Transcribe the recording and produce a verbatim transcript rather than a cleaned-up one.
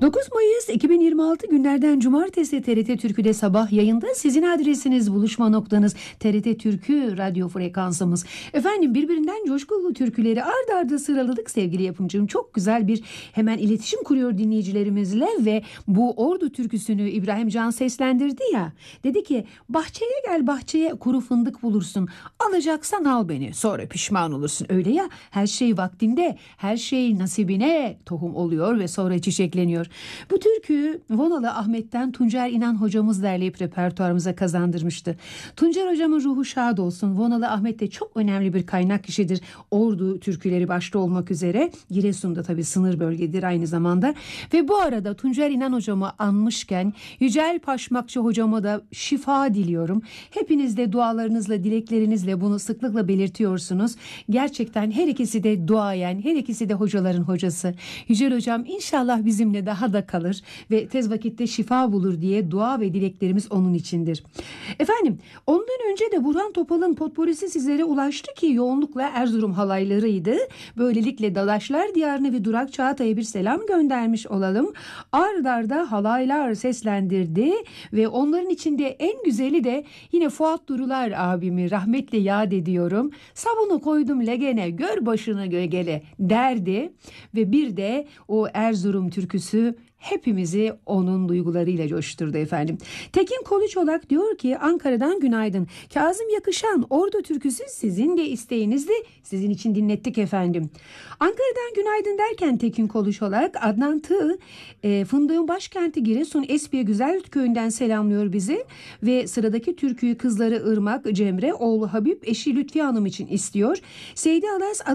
dokuz Mayıs iki bin yirmi altı günlerden cumartesi T R T Türkü'de sabah yayında sizin adresiniz, buluşma noktanız T R T Türkü radyo frekansımız. Efendim birbirinden coşkulu türküleri ard arda sıraladık sevgili yapımcım. Çok güzel bir hemen iletişim kuruyor dinleyicilerimizle ve bu Ordu türküsünü İbrahim Can seslendirdi ya. Dedi ki bahçeye gel bahçeye kuru fındık bulursun. Alacaksan al beni sonra pişman olursun. Öyle ya, her şey vaktinde, her şey nasibine tohum oluyor ve sonra çiçekleniyor. Bu türküyü Vonalı Ahmet'ten Tuncer İnan hocamız derleyip repertuarımıza kazandırmıştı. Tuncer hocamın ruhu şad olsun. Vonalı Ahmet de çok önemli bir kaynak kişidir. Ordu türküleri başta olmak üzere. Giresun'da tabii sınır bölgedir aynı zamanda. Ve bu arada Tuncer İnan hocamı anmışken Yücel Paşmakçı hocama da şifa diliyorum. Hepiniz de dualarınızla, dileklerinizle bunu sıklıkla belirtiyorsunuz. Gerçekten her ikisi de duayen, her ikisi de hocaların hocası. Yücel hocam inşallah bizimle daha da kalır ve tez vakitte şifa bulur diye dua ve dileklerimiz onun içindir. Efendim ondan önce de Burhan Topal'ın potporisi sizlere ulaştı ki yoğunlukla Erzurum halaylarıydı. Böylelikle Dadaşlar Diyarı'na ve Durak Çağatay'a bir selam göndermiş olalım. Ard arda halaylar seslendirdi ve onların içinde en güzeli de yine Fuat Durular abimi rahmetle yad ediyorum. Sabunu koydum legene gör başını gögele derdi ve bir de o Erzurum türküsü hepimizi onun duygularıyla coşturdu efendim. Tekin Koluçolak diyor ki Ankara'dan günaydın. Kazım Yakışan Ordu türküsü sizin de isteğinizdi. Sizin için dinlettik efendim. Ankara'dan günaydın derken Tekin Koluçolak Adnan Tığ e, fındığın başkenti Giresun Espiye Güzel Köyü'nden selamlıyor bizi ve sıradaki türküyü kızları Irmak Cemre oğlu Habib eşi Lütfiye Hanım için istiyor. Seydi Alas